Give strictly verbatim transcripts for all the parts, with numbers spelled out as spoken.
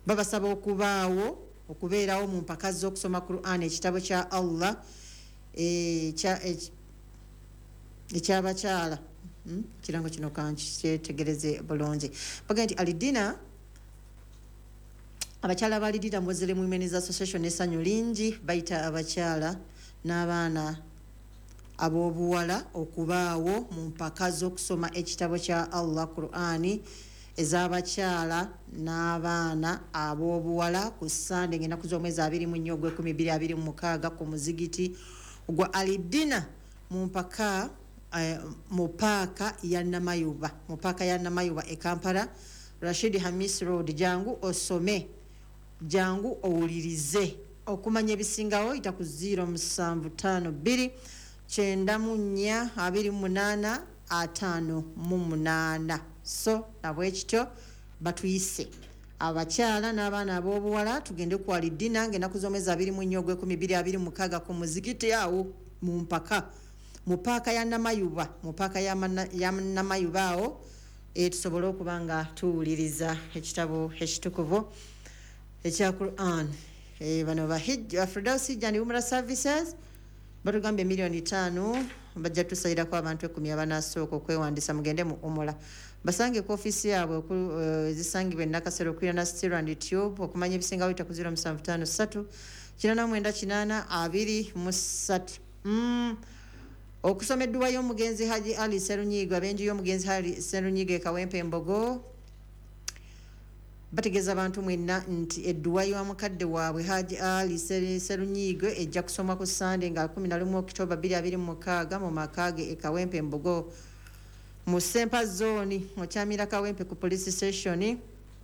babasaba okubaawo okubeerawo mu mpaka z'okusoma Quran ekitabo kya Allah ekyabakyala kirango kino kankitegereze bulungi baga nti alidina abakyala balidira Muslim Women's Association essanyu lingi bayita abakyala n'abaana ab'obuwala okubaawo mu mpaka z'okusoma ekitabo kya Allah Qur'ani ez'abakyala n'abaana ab'obuwala ku Sunday ng'ennaku z'omwezi abiri mu nnya ogw'ekkumi bbiri abiri mu mukaaga ku muzigiti gwa alidina mu mpaka uh, mu paaka ya Namayuba mu paaka ya Namayuba e Kampala Rashid Hamis Road jangu osome jangu owulirize okumanya ebisingawo ita ku zero musanvu ttaano bbiri kyenda mu nnya abiri mu munaana ataano mu munaana so nabwe kityo batuyise abakyala n'abaana ab'obuwala tugende ku alidina ng'ennaku z'omwezi abiri mu nnya ogw'ekkumi bbiri abiri mu mukaaga ku muzigiti awo mu mpaka mu paaka ya Namayuba mu paaka ya, ya Namayuba awo e tusobole okuba nga tuwuliriza ekitabo ekitukuvu ekya Quran e bano bahijja Firdaus Hijja and Umrah Services batugambye miliyoni ttaano bajja tusayirako abantu ekkumi abanasooka okwewandisa mugende mu umula basange ku ofisi yaabwe uh, zisangibwa e Nakasero Kwirana Steel and Tube okumanya ebisingawo ita ku zero musanvu ttaano ssatu kinaana mwenda kinaana abiri mu ssatu mm. Okusoma edduwa y'omugenzi Haji Ali Serunyiga abenju y'omugenzi Haji Serunyiga e Kawempe Mbogo bategeza abantu mwenna nti edduwa y'omukadde waabwe Haji Ali Serunyiga ejja kusoma ku Sunday nga kumi na lumu Oktoba bbiri abiri mu mukaaga mu makaage e Kawempe Mbogo mu Sempa Zone mu Kyamira Kawempe ku police station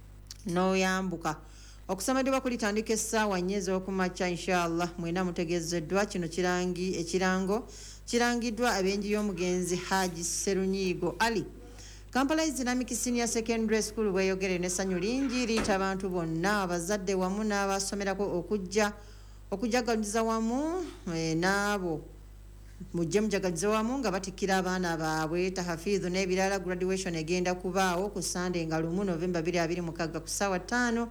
n'oyambuka okusoma edduwa kulitandika essaawa nnya ez'okumakya inshallah mwena mutegezeddwa kino kirangi ekirango kirangiddwa abenju y'omugenzi Haji Serunyigo Ali Kampala Islamic Senior Secondary School bweyogere n'essanyu lingi liita abantu bonna abazadde wamu n'abasomerako okujja okujagaliza wamu e, n'abo mujje mujagaliza wamu nga batikkira abaana baabwe tahafidhu n'ebirala graduation egenda kubaawo ku Sunday nga lumu November bbiri abiri mu mukaaga ku ssaawa ttaano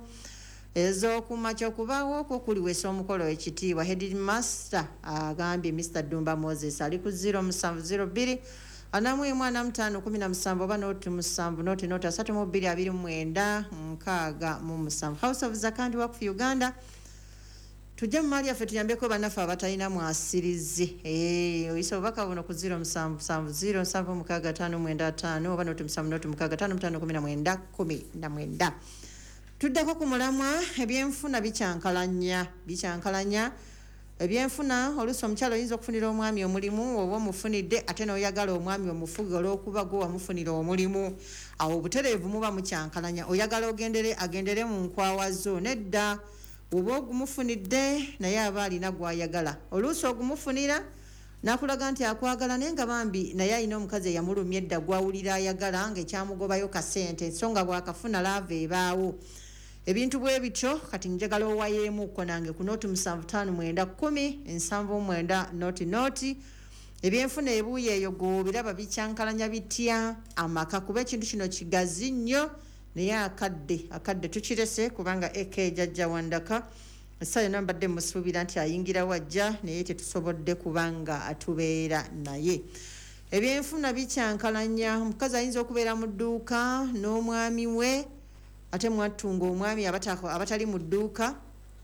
ez'okumakya okubaawo okwo kuliweesa omukolo ekitiibwa Headmaster agambye Mister Dumba Moses ali ku zero musanvu zero bbiri anamu emu ana mutaano kumi na musanvu oba noti musanvu noti noti asatu mu bbiri abiri mu mwenda nkaaga mu musanvu House of Zakandi Waqf Uganda tujja mu maali yaffe tuyambeko bannaffe abatalina mwasirizi eh oyisa obubaka buno ku zero musanvu musanvu zero musanvu mukaaga ttaano mwenda ttaano oba noti musanvu noti mukaaga ttaano mutaano kumi na mwenda kumi na mwenda tuddako ku mulamwa ebyenfuna bikyankalanya bikyankalanya ebyenfuna oluusi omukyalo oyinza okufunira omwami omulimu oba omufunidde ate n'oyagala omwami omufuge olw'okuba gwe wamufunira omulimu awo obutereevu muba mukyankalanya oyagala ogendere agendere mu nkwawa zo nedda oba ogumufunidde naye aba alina gw'ayagala oluusi ogumufunira n'akulaga nti akwagala naye nga bambi naye alina omukazi eyamulumya edda gw'awulira ayagala ng'ekyamugobayo kasente ensonga bw'akafuna laava ebaawo ebintu bwe bityo kati njagala owayeemuko nange ku noti musanvu ttaano mwenda kkumi ensanvu mwenda noti noti ebyenfuna ebuuyo eyo gw'obiraba bikyankalanya bitya amaka kuba ekintu kino kigazi nnyo naye akadde akadde tukirese kubanga eke jajja wandaka essaawa yonna mbadde musuubira nti ayingira wajja naye tetusobodde kubanga atubeera naye ebyenfuna bikyankalanya omukazi ayinza okubeera mu dduuka n'omwami we ate mwatunga omwami abatali mu dduuka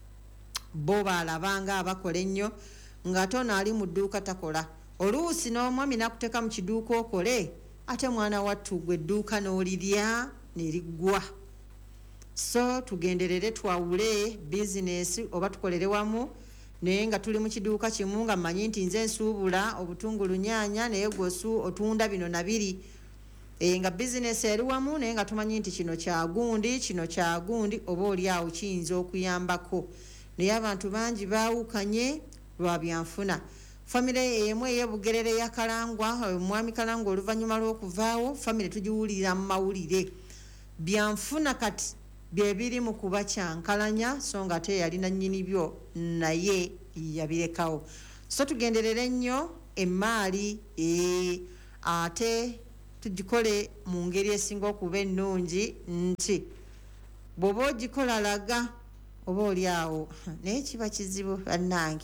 bo baalabanga abakola ennyo ng'ate ono ali mu dduuka takola oluusi n'omwami n'akuteeka mu kiduuka okole ate mwana wattu gwe edduuka n'olirya neriggwa so tugenderere twawule bizinesi oba tukolere wamu naye nga tuli mu kiduuka kimu nga mmanyi nti nze nsuubula obutungulu nyaanya naye gwosu otunda bino nabiri e nga bizinesi eri wamu naye nga tumanyi nti kino kya gundi kino kya gundi oba oli awo kiyinza okuyambako naye abantu bangi baawukanye lwa byanfuna famire emu ey'ebugerere ya Kalangwa omwami Kalangwa oluvannyuma lw'okuvaawo famire tugiwulira mu mawulire byanfuna kati bye biri mu kuba kyankalanya so nga ate yalina nnyini byo naye yabirekawo so tugenderere nnyo emmaali e, ate tugikole mu ngeri esinga okuba ennungi nti bw'oba ogikola laga oba oli awo naye kiba kizibu bannange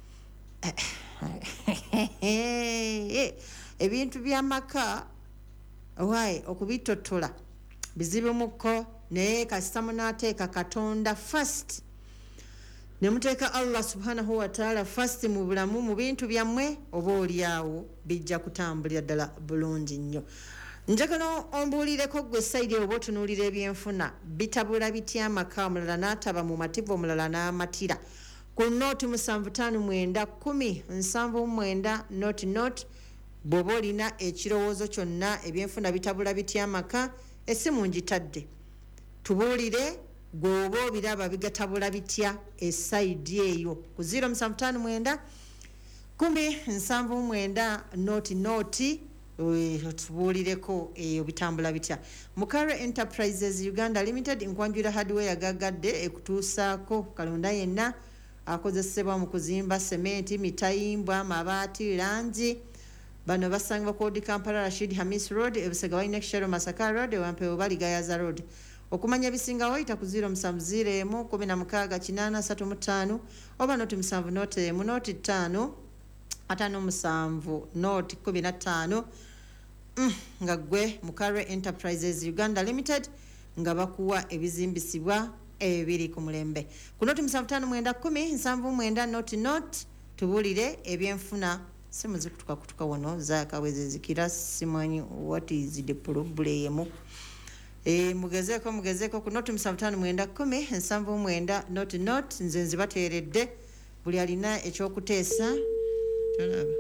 ebintu by'amaka waaye okubitotola bizibu mukko naye kasita munaateeka katonda first ne muteeka Allah subhanahu wa ta'ala first mu bulamu mu bintu byammwe oba oli awo bijja kutambulira ddala bulungi nnyo. Njagala ombuulireko gwe sayidi oba otunuulira ebyenfuna bitabula bitya amaka omulala n'ataba mu mativu omulala n'amatira ku nooti musanvu ttaano mwenda kkumi nsanvu mwenda nooti nooti bw'oba olina ekirowoozo kyonna ebyenfuna bitabula bitya amaka essimu ngitadde tubuulire gwoba obiraba bigatabula bitya esayidi eyo ku zero musanvu ttaano mwenda kkumi nsanvu mwenda nooti nooti tubuulireko eyo bitambula bitya. Mukare Enterprises Uganda Limited nkwanjula hardware yagagadde ekutuusaako kalonda yenna akozesebwa mu kuzimba sementi mitayimbwa mabaati langi bano basangibwa ku Odi Kampala Rashid Hamis Road ebusega walina Kishero Masaka Road ewampewo bali Gayaza Road. Okumanya ebisingawo yita ku zero musanvu ziro emu kumi na mukaaga kinaana asatu mu ttaano oba nooti musanvu nooti emu nooti ttaano ataano musanvu nooti kumi na ttaano mm, nga gwe Mukare Enterprises Uganda Limited nga bakuwa ebizimbisibwa ebiri ku mulembe ku nooti musanvu ttaano mwenda kkumi nsanvu mwenda nooti nooti tubuulire ebyenfuna simu zikutuka kutuka wano zaakaweze zikira simanyi what is the problem. E, mugezeko mugezeko ku nooti musanvu ttaano mwenda kkumi nsanvu mwenda nooti nooti nze nzibateeredde buli alina ekyokuteesa tolaba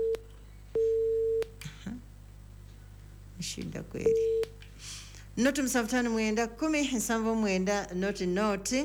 shida kweli. Nooti musanvu ttaano mwenda kkumi nsanvu mwenda nooti nooti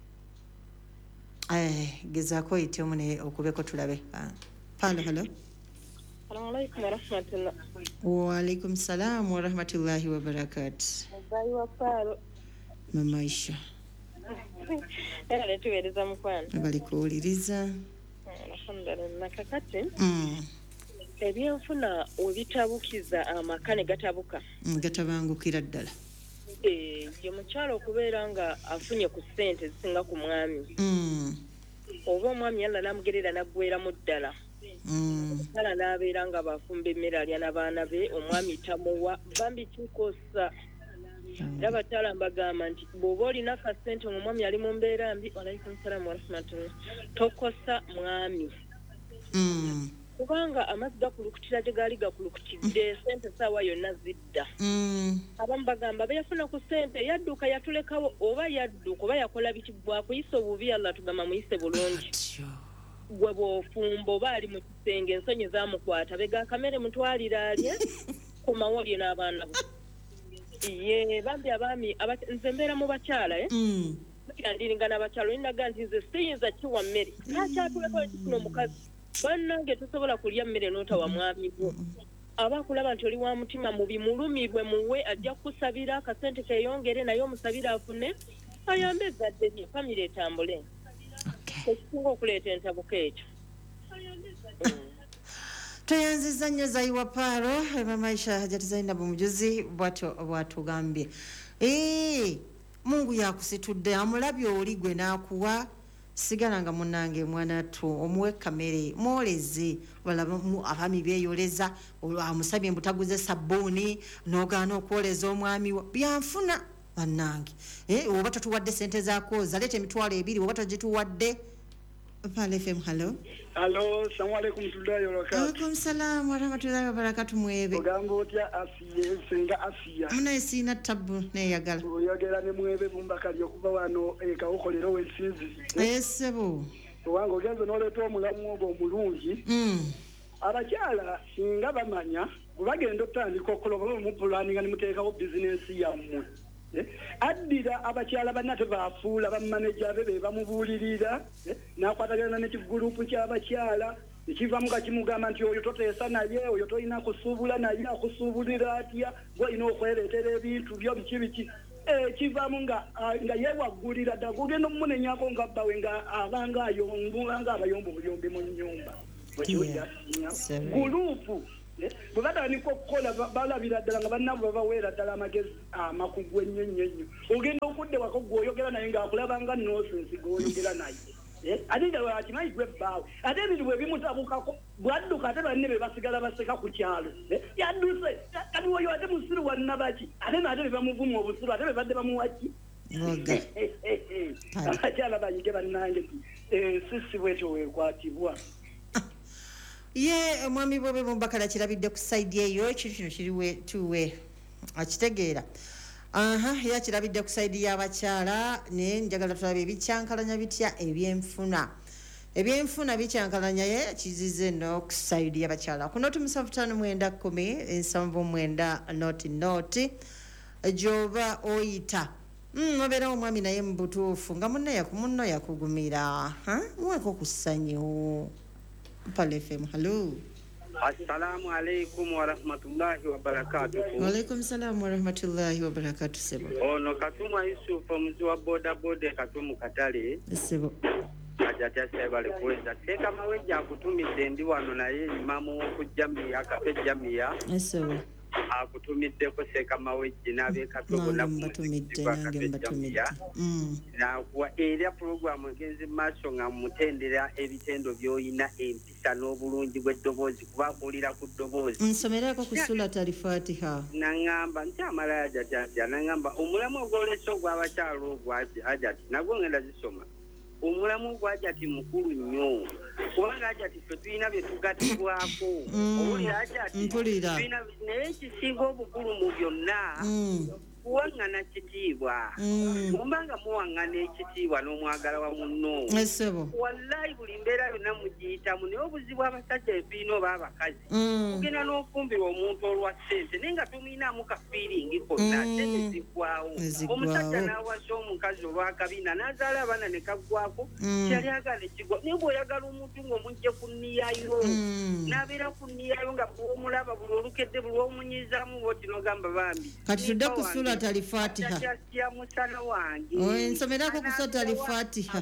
eh gezaako ite omune okubeko tulabe palo hello. Assalamu alaykum wa rahmatullah. Wa alaykum salam wa rahmatullahi wa barakatuh. Bayi wa palo. Mama Aisha. Era letuweereza mukwano. Bali kuwuliriza. Alhamdulillah kakati. Mm. Ebyenfuna webitabukiza amaka ne gatabuka. Mm, gatabangukira ddala. Eh, ye mukyalo okubeera nga afunye ku ssente zisinga ku mwami. Mm. Oba omwami yalla namugerera naggwera mu ddala. Mm. Kala nabeera nga bafumba emmere alya n'abaana be omwami tamuwa bambi kikosa. Era bakyala mbagamba nti bw'oba olina akasente omwami ali mu mbeera mbi alaykum salaam wa rahmatullah tokosa mwami. Mm. Kubanga amazzi gakulukutira gye gaali gakulukutidde sente saawa yonna zidda. Mm. Abamu bagamba beyafuna ku sente yadduka yatulekawo oba yadduka oba yakola biti bwakuyisa obubi Allah tugamba muyise bulungi. Gwe bw'ofumba oba ali mu kisenge ensonyi zaamukwata bega kamere mutwalira alye ku mawolye n'abaana bo. Ye bambi abaami nze mbeera mu bakyala eh Mm. ndiringa n'abakyala olinaga nti nze siyinza kiwa mmere nakyatulekawo kifuna omukazi bannange tosobola kulya mmere n'otawa mwami gwo abakulaba nti oli wa mutima mubi mulumibwe muwe ajja kukusabira akasente keeyongere naye omusabira afune ayambe ezzadde lye famire etambule ekisinga okuleeta entabuka ekyo. Tuyanziza nnyo Zaiwa Paro Mama Aisha Hajati Zainabu mujuzi bwatyo bwatugambye eh Mungu yakusitudde amulabye oli gwe n'akuwa sigala nga munnange mwana tu omuwe kamere mwoleze abaami beeyoleza amusabye mbutaguze sabbuuni n'ogaana okwoleza omwami byanfuna bannange eh oba totuwadde sente zaako zaleeta emitwalo ebiri oba togituwadde. Pale F M hello. Hello, assalamu alaykum tullahi wa barakatuh. Alaykum salam wa rahmatullahi wa barakatuh mwebe. Ogambo otya asiye senga asiya. Muna esina tabu ne yagala. Oyagala ne mwebe bumbakali okuva wano eka okolero wensizi. Esebo. Owango ogenze n'oleeta omulamu ogwo omulungi. Mm. Abakyala singa bamanya bagenda otandika okuloba mu pulaninga ne muteekawo bizinensi yammwe. Eh, addira abakyala banna tebaafuula bammaneja be be bamubuulirira eh, n'akwatagana n'ekigurupu ky'abakyala ekivamu nga kimugamba nti oyo toteesa naye oyo tolina kusuubula naye akusuubulira atya gwolina okwereetera ebintu byo biki biki ekivamu nga nga yeewaggulira ddala gugenda omumunenyako nga bbawe nga abanga ayomba nga abayomba obuyombi mu nnyumba gurupu bwe batandika okukola balabira ddala nga bannabo babaweera ddala amagezi amakugwe ennyo nnyo nnyo ogenda okudde wako gw'oyogera naye ng'akulaba nga nosensi gw'oyogera naye ate nga lwakimanyi gwe bbaawe ate ebintu bwe bimutabukako bwadduka ate banne be basigala baseka ku kyalo yadduse kati oyo ate musiru wannabaki ate naate be bamuvuma obusiru ate be badde bamuwaki abakyala bayige bannange sisi bwetyo weekwatibwa ye omwami bwobe mumbakala kirabidde ku saidi eyo ekintu kino kiriwe tuwe akitegeera aha yakirabidde ku saidi y'abakyala naye njagala tulabe ebikyankalanya bitya ebyenfuna ebyenfuna bikyankalanya ye kizize no ku saidi y'abakyala ku noti musanvu ttaano mwenda kkumi ensanvu mwenda noti noti gyoba oyita obeerawo omwami naye mu butuufu nga munne munno yakugumira muweeko ku ssanyu Pale F M. Hello. Assalamu alaikum wa rahmatullahi wa barakatuh. Wa alaikum salam wa rahmatullahi wa barakatuh sebo. Ono Katuma Yusuf omuzi wa boda boda Katumu Katale. Sebo. Ajata sebale kuweza teka maweja akutumidde ndi wano naye imamu okujjamia akape jamia. Sebo. Akutumidde ko seka maweji nabe katobo na batumidde nange batumidde. Mm. Na kwa area program ngenzi maso nga mutendera ebitendo byoyina empisa n'obulungi bw'eddoboozi kubabuulira ku ddoboozi. Nsomerako ku sura Al-Fatiha. Nangamba nti amala ajatya nangamba omulamu ogw'olesa ogw'abakyala ogwati ajati nagwo ngenda zisoma. Omulamu gwajati mukulu nnyo kubanga ajati ffe tulina bye tugatibwako owulira ajati tulina naye kisinga obukulu mu byonna kuwaŋŋana kitiibwa mumbanga muwaŋŋana ekitiibwa n'omwagala wa munno wallahi buli mbeera yonna mugiyitamu naye obuzibu abasajja ebiina oba abakazi ogenda n'ofumbira omuntu olwa ssente naye nga tumuyinamu kafiiringi konna sente ziggwawo omusajja n'awasa omukazi olwakabina n'azaala abaana ne kaggwako kyali agala ekigwa naye bw'oyagala omuntu ng'omugje ku nniyayo n'abeera ku nniyayo nga bw'omulaba buli olukedde buli omunyizaamu bwoti n'ogamba bambi kati tudde ku sura Al-Fatiha. Oh, ensomerako ku sura Al-Fatiha.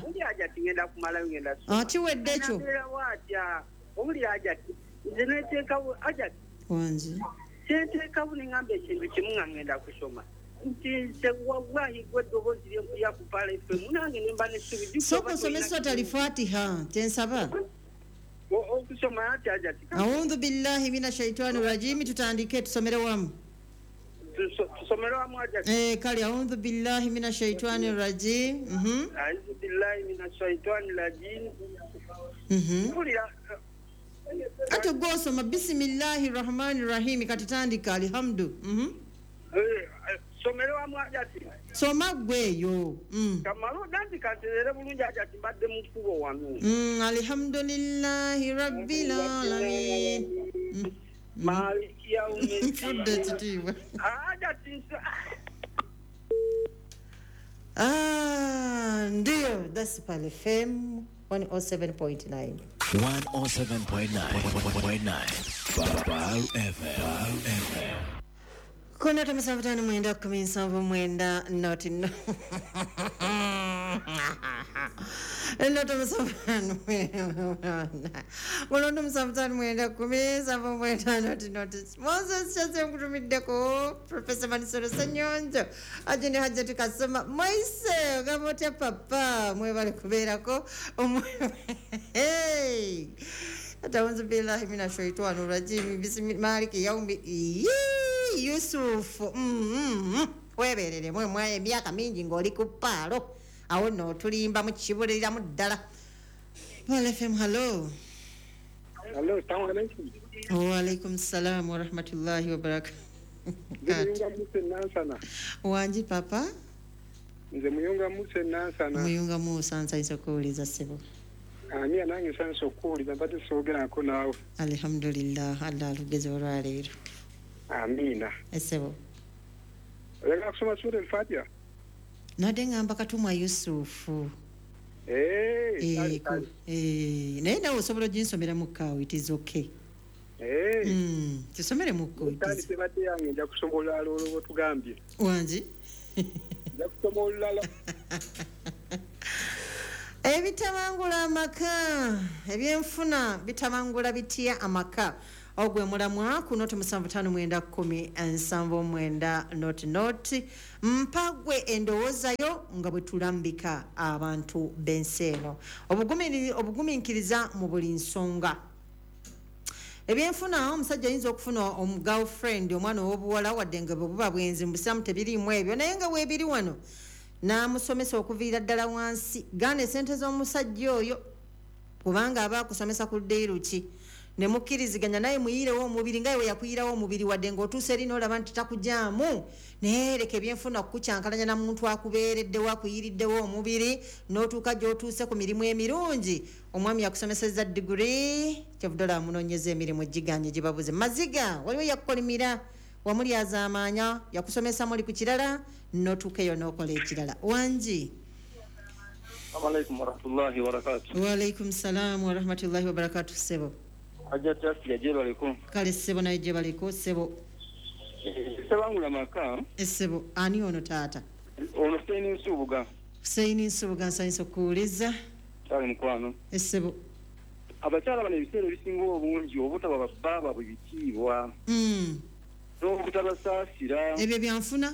Ati wedde ekyo. Owulira ajati nze neteekawo ajati wanzi teteekawo nengamba ekintu kimu nga ngenda kusoma nti nze wallahi gwe eddoboozi lyempuya ku Pala F M nange nemba nesubi soko nsome sura Al-Fatiha tensaba okusoma ati ajati audhu billahi mina shaitani rajimi tutandike tusomere wamu tusomere wamu ajati eh kali audhu billahi mina shaitani rajim mhm audhu billahi mina shaitani rajim mhm ate gosoma bismillahir rahmanir rahim katitandika alhamdu mhm eh somere wamu ajati soma gweyo mm kamalo dandi katerere bulungi ajati badde mu kubo wanu mm alhamdulillahi rabbil alamin maliki ya umeti fudde titiwa ajati ah ndio that's Pale F M one oh seven point nine one oh seven point nine Pale F M. Kuna tamasavutani mwenda kumi nsanvu mwenda noti no. Eno tamasavutani mwenda. Kuna tamasavutani mwenda kumi nsanvu mwenda noti noti. Moses chase mkutumiddeko Professor Manisoro Sanyonjo. Ajini hajjati kasoma moise gamote papa mwebale kubeerako. Hey. Ataunzu billahi mina shaitani rajim bismillah maliki yaumi Yusuf mm weberere mwe mwaye emyaka mingi ng'oli ku paalo awo no tulimba mu kibuliriramu ddala. Pale F M. Hello. Hello, assalamu alaikum. Wa alaikum salam wa rahmatullahi wa barakatuh. Muyunga Muse Nansana. Wanji papa? Nze Muyunga Muse Nansana. Muyunga Musa nsanyiza kuwuliza ssebo. Ani anange nsanyiza okuwuliza mbadde soogerako naawe. Alhamdulillah, Allah alugeze olwaleero. Amina. Essebo. Oyagala kusoma sura Al-Fatiha? Nadde ngamba Katumwa Yusufu. Eh, eh, eh, naye nawe osobola oginsomera mu kaawe, it is okay. Eh. Mm, kisomere mu kaawe. Tali sebadde yange nja kusoma olulala olwo tugambye. Wanji? Nja kusoma olulala. Ebitamangula amaka, ebyenfuna bitamangula bitya amaka. ogwe mulamwa ku noti musanvu ttaano mwenda kkumi nsanvu mwenda noti noti mpagwe endowoozayo nga bwe tulambika abantu b'ensi eno obugumiikiriza mu buli nsonga ebyenfuna omusajja ayinza okufuna omugirlfriend omwana ow'obuwala wadde nga bwe buba bwenzi mu busiramu tebiriimu ebyo naye nga weebiri wano n'amusomesa okuviira ddala wansi gaana esente z'omusajja oyo kubanga aba akusomesa ku ddeeruki ne mukkiriziganya naye muyiirewo omubiri nga we yakuyirawo omubiri wadde ng'otuuse eri n'olaba nti takujaamu naye leka ebyenfuna okukukyankalanya na muntu akubeereddewo akuyiiriddewo omubiri n'otuuka gy'otuuse ku mirimu emirungi omwami yakusomeseza diguri kyavudde olaba munoonyeza emirimu egiganye gye babuze maziga waliwo yakukolimira wamulyaza amaanya yakusomesa muli ku kirala n'otuukeyo n'okola ekirala wangi Assalamualaikum warahmatullahi wabarakatuh. Waalaikum salam warahmatullahi wabarakatuh sebo. Aja tasi ya jeba liko. Kale sebo na jeba liko sebo. Sebo wangu la maka. Sebo ani ono tata. Ono Seini Nsubuga. Seini Nsubuga nsanyiza okuwuliza. Kale mukwano. Sebo. Abakyala bano ebiseera ebisinga obungi obutaba babba bwe bitiibwa. Mm. N'obutabasaasira. Ebyo byanfuna.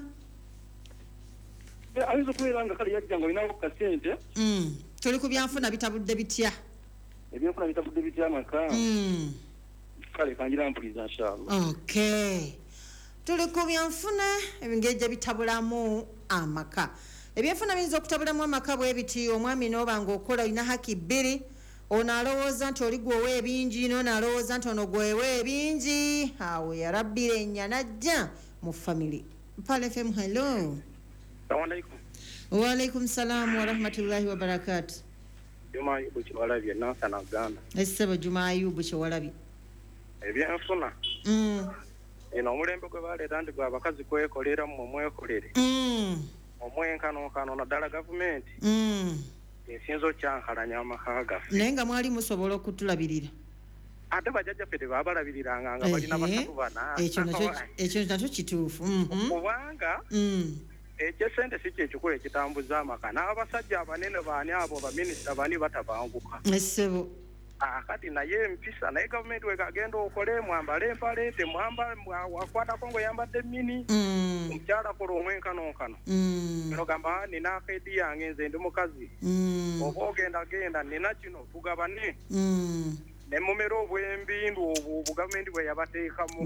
Ayinza okubeera nga kale yajja nga olinawo kasente. Mm. Tuli ku byanfuna bitabudde bitya? Ebyanfuna bitabudde bitya amaka. Mm. Kale kanjira mpuliza inshallah. Okay. Tuli ku byanfuna ebingeja bitabulamu amaka. Ebyanfuna biyinza okutabulamu amaka bwe biti omwami n'oba ng'okola olina haki bbiri ono alowooza nti oli gwewe ebingi n'ono alowooza nti ono gwewe ebingi awo yarabbira ennya najja mu family. Mpale F M hello. Assalamualaikum. Waalaikum salam warahmatullahi wabarakatuh. Juma Ayubu Kiwalabye Nansa na Uganda. Essebo Juma Ayubu Kiwalabye. Ebyenfuna. Mm. Eno omulembe gwe baleeta nti gwe abakazi kwekolera mu mwekolere. Mm. Omwenkanonkano naddala gavumenti. Mm. Esinza okyankalanya amaka gaffe. Naye nga mwali musobola okutulabirira. Ate bajjajjaffe tebaabalabiriranga nga balina basatu bana. Ekyo nakyo ekyo nakyo kituufu. Mhm. Kubanga Mm. ekyesente si kyekikulu ekitambuza amaka n'abasajja abanene baani abo baminisita bani batabanguka. Essebo. Kati naye empisa naye gavumenti wekagenda okole mwambale empale temwamba wakwatako ng'oyambadde mini omukyala kola omwenkanonkano eno gamba nina akedi yange nze ndi mukazi oba ogenda genda nina kino tugabane ne mumera obwembindu obwo obwo gavumenti bwe yabateekamu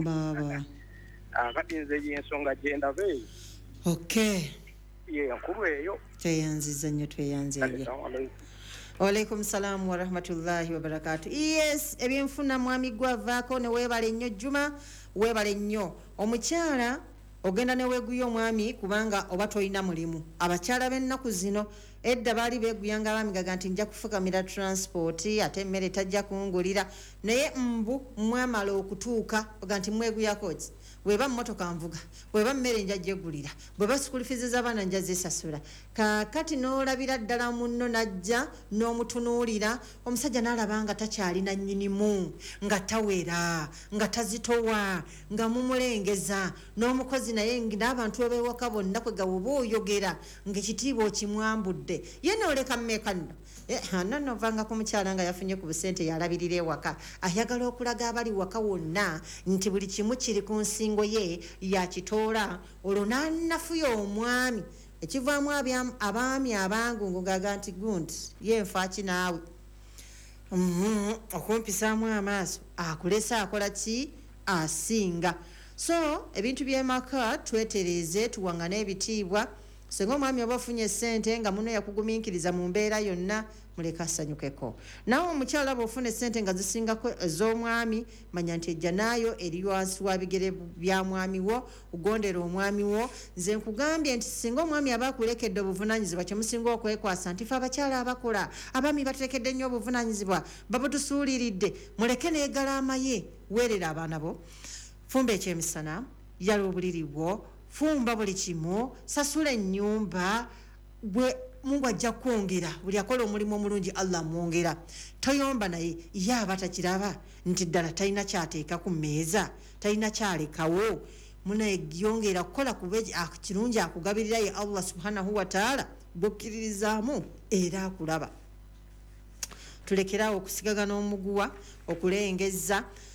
kati nze yensonga gyendabe. Okay. Ye nkulu eyo. Tweyanziza nnyo tweyanziza. Waalaikum salam warahmatullahi wabarakatuh. Yes, ebyenfuna mwami gwavaako ne weebale nnyo Juma, weebale nnyo. Omukyala ogenda ne weeguya omwami kubanga oba tolina mulimu. Abakyala b'ennaku zino edda baali beeguyanga abaamigaga nti nja kufukamira transport ate emmere tajja kungulira naye mbu mwamala okutuuka oga nti mweguyako ki bweba mmotoka nvuga bweba mmere nja gyegulira bweba school fees z'abaana nja zisasula kaakati n'olabira ddala munno najja n'omutunuulira omusajja n'alaba nga takyalina nnyinimu nga tawera nga tazitowa nga mumulengeza n'omukozi naye n'abantu abeewaka bonna kwe gawoba oyogera ng'ekitiibwa okimwambudde ye n'oleka mmeeka nno nno novanga ku mukyala nga yafunye ku busente yalabirira ewaka ayagala okulaga abali waka wonna nti buli kimu kiri ku nsingo ye yakitoola olwo n'annafuya omwami ekivaamu abaami abangungu gaga nti gundi ye nfaaki naawe okumpisaamu amaaso akulesa akola ki asinga so ebintu by'emaka twetereeze tuwangane ebitiibwa senga omwami oba ofunye essente nga muno yakugumiikiriza mu mbeera yonna muleka asanyukeko nawe omukyala bw'ofuna essente nga zisingako ez'omwami manya nti ejja naayo eri wansi wa bigere bya mwami wo ugondera omwami wo nze nkugambye nti singa omwami aba akulekedde obuvunaanyizibwa kyemusinga okwekwasa nti fe abakyala abakola abaami bateekedde nnyo obuvunaanyizibwa babutusuuliridde muleke n'egalaama ye weerera abaana bo fumba ekyemisana yala obuliri bwo fumba buli kimu sasula ennyumba bwe Mungu ajja kwongera buli akola omulimu omulungi Allah mwongera toyomba naye ye aba takiraba nti ddala talina kyateeka ku mmeeza talina kyalekawo munaye yongera kukola kuba kirungi akugabirira ye Allah subhanahu wa ta'ala bw'okkiririzaamu era akulaba tulekeraawo okusigagana omuguwa okulengeza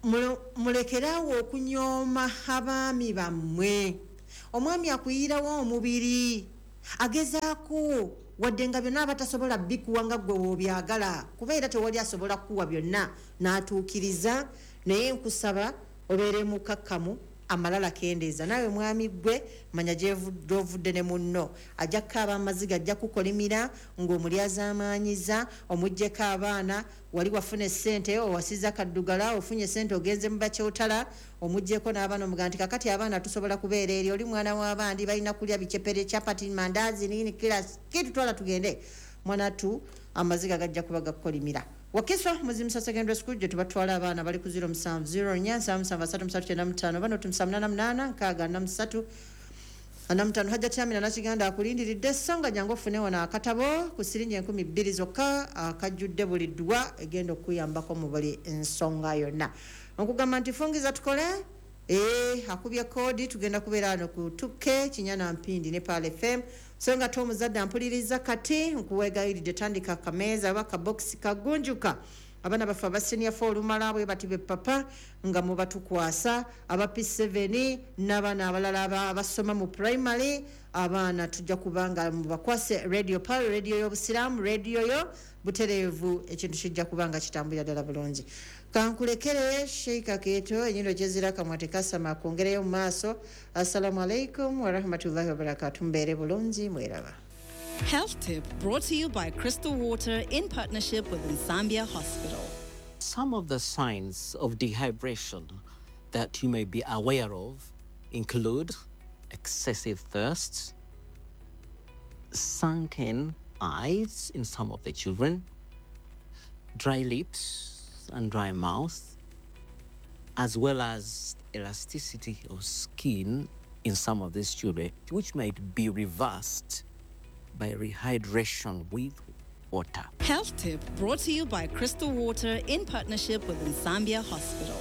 mulekerawo okunyooma abaami bammwe. Omwami akuyirawo omubiri agezaako wadde nga byonna abatasobola bikuwa nga gwe w'obyagala kuba era tewali asobola kukuwa byonna n'atuukiriza, naye nkusaba obeere mukakkamu amalala kendeeza. Naawe mwami gwe manya gy'ovudde ne munno ajja kukaaba amaziga, ajja kukolimira ng'omulyaza amaanyiza, omuggyeko abaana, wali wafuna essente owasiza kaddugala, ofunye essente ogenze mu bakyotala, omuggyeko n'abaana omugaa nti kakati abaana tusobola kubeera eri, oli mwana w'abandi balina kulya bicepere, chapati, mandaazi, nini kila kitutwala tugende. Mwanatu amaziga gajja kuba gakolimira. Wakiswa muzimisa secondary school gye tubatwala abaana bali ku zero seven zero nine seven seven three three nine five bano tumsa nane nane nkaaga na three ana mutano hajja kyamina na kiganda akulindiridde songa jangu ofune wana akatabo ku siringi enkumi bbiri zokka akajjudde buli ddwa egenda okuyambako mu buli ensonga yonna. Okugamba nti fungiza tukole eh akubye kodi tugenda kubeera ano ku tuke Kinyana Mpindi ne Pale F M. Songa to muzadde ampuliriza kati nkuwegayiridde tandika kameeza baka box kagunjuka abana bafa basenia fo lumalabwe batibe papa nga mu batukwasa aba P seven n'abana abalala abasoma mu primary abana tujja kubanga mu bakwase radio pal radio y'obusiramu radio yo butereevu ekintu kijja kubanga kitambulira ddala bulungi. Kankulekere Sheikha Keto enyindo kyezira kamwate kasama kongereyo mu maaso. Assalamu alaikum wa rahmatullahi wa barakatuh. Mbere bulungi mweraba. Health tip brought to you by Crystal Water in partnership with Nsambia Hospital. Some of the signs of dehydration that you may be aware of include excessive thirst, sunken eyes in some of the children, dry lips and dry mouth, as well as elasticity of skin in some of these children, which might be reversed by rehydration with water. Health tip brought to you by Crystal Water in partnership with Nsambia Hospital.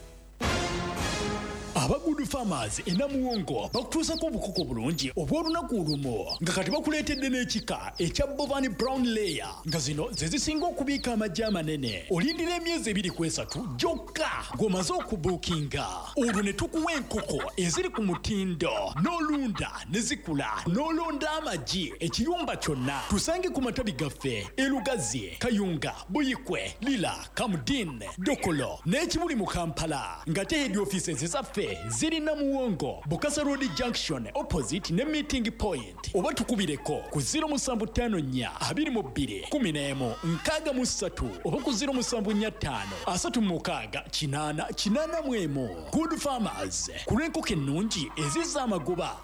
Abagudu farmers enamuwongo bakutuusako obukuko bulungi obw'olunaku olumu nga kati bakuleetedde n'ekika ekya Bovani Brown Layer nga zino ze zisinga okubiika amagi amanene. Olindira emyezi ebiri ku esatu gyokka ng'omaze okubuukinga. Olwo ne tukuwa enkoko eziri ku mutindo n'olunda ne zikula n'olonda amagi ekiyumba kyonna. Tusange ku matabi gaffe e Lugazi, Kayunga, Buyikwe, Lila, Kamudin, Dokolo n'ekibuli mu Kampala ng'ate head offices ezaffe ziri Namuwongo, Bukasa Road Junction opposite ne meeting point. Oba tukubireko ku zero seven five four two two kumi n'emu nkaaga mu ssatu oba ku zero seven four five asatu mu mukaaga kinaana kinaana mu emu. Good Farmers ku lw'enkoko ennungi ezizza amagoba.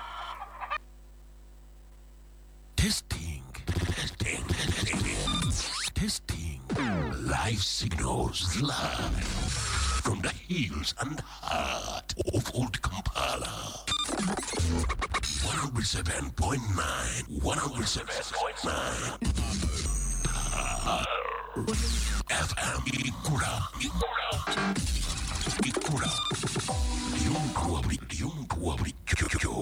Testing, testing, testing, testing. Live signals live from the hills and heart of Old Kampala. one oh seven point nine. one oh seven point nine. F M Ikura. Ikura. Ikura. Yung Kuabri. Yung Kuabri.